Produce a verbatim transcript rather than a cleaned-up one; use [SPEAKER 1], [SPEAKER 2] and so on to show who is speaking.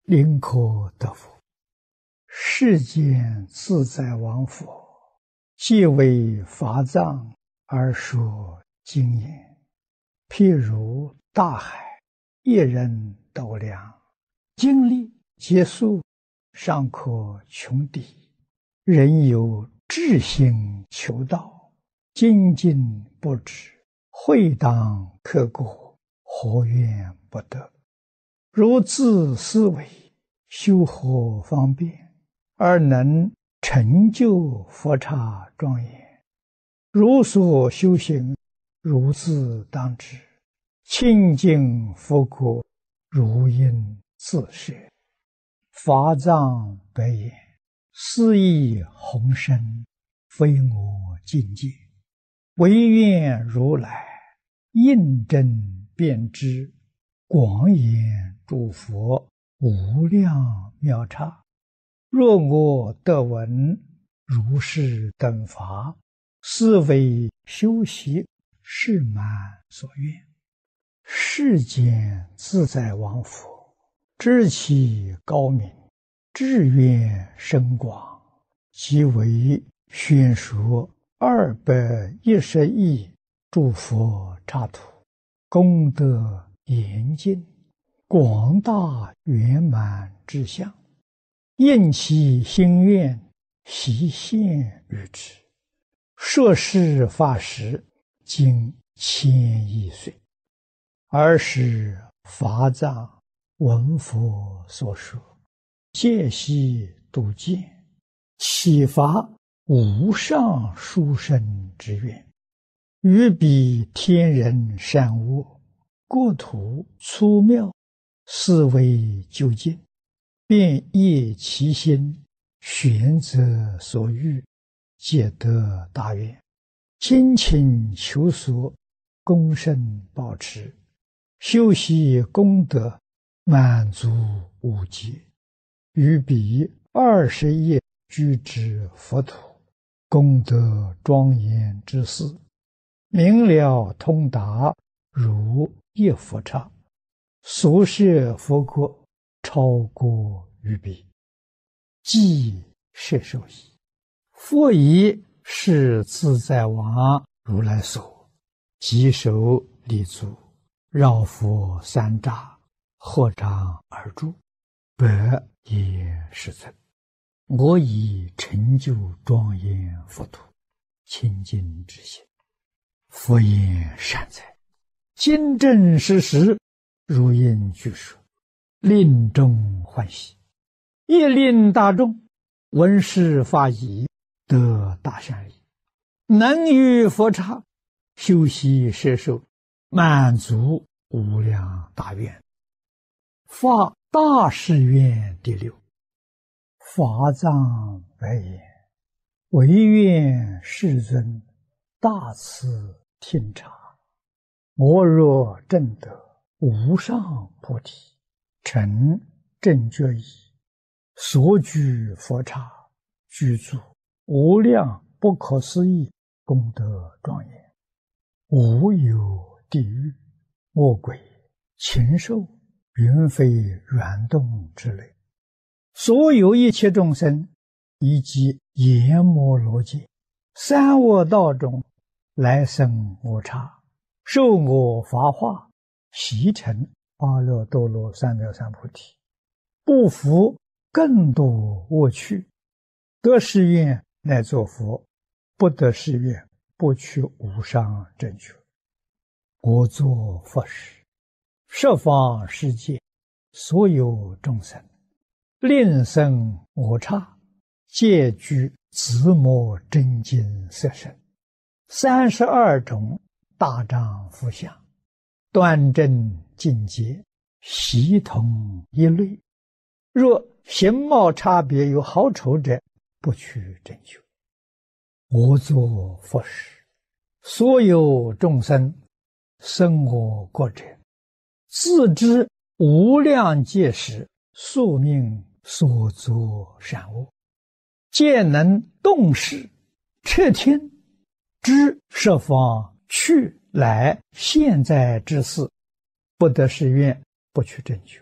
[SPEAKER 1] 宁可得佛。世间自在王佛，既为法藏而说经言。譬如大海，一人斗量，经历劫数，尚可穷抵。人有志心求道，精进不止，会当刻过，何怨不得？如自思维，修何方便，而能成就佛刹庄严？如所修行，如自当知。清净佛国，如应自摄。法藏白言：斯亦宏深，非我境界。唯愿如来印证遍知，广演诸佛无量妙刹。若我得闻如是等法，斯为修习是满所愿。世间自在王佛，知其高明，志愿深广，即为宣说二百一十亿诸佛刹土，功德严尽，广大圆满之相，应其心愿，悉现于之。说是法时，经千亿岁。尔时法藏闻佛所说，戒悉度见，启发无上殊胜之愿。于彼天人善恶，国土粗妙，思维究竟，便业其心，选择所欲，皆得大愿。精勤求索，功胜保持，修习功德，满足无极。于彼二十亿居之佛土，功德庄严之事，明了通达，如一佛刹。所摄佛国，超过于彼，即摄受矣。佛以是自在王如来所，即手立足，绕佛三匝，合掌而住，百也世尊。我以成就庄严佛土，清净之心。佛言善哉，今正实实，如应具说，令众欢喜，亦令大众闻是法已，得大善利，能于佛刹修习摄受，满足无量大愿。发大誓愿第六。法藏白言：唯愿世尊大慈听察，我若证得无上菩提，成正觉已，所居佛刹，具足无量不可思议功德庄严，无有地狱、恶鬼、禽兽、云飞软动之类，所有一切众生，以及阎摩罗界、三恶道中来生我刹，受我法化，习成阿耨多罗三藐三菩提，不服更多恶趣，得誓愿乃作佛，不得誓愿不取无上正觉。我作佛时，十方世界所有众生，令生我刹，皆具自摩真经色身，三十二种大丈夫相，端正境界，悉同一类。若形貌差别有好丑者，不取正觉。我作佛时，所有众生生我国者，自知无量劫时宿命所作善恶，皆能动识彻听，知十方去来现在之事，不得誓愿，不取正觉。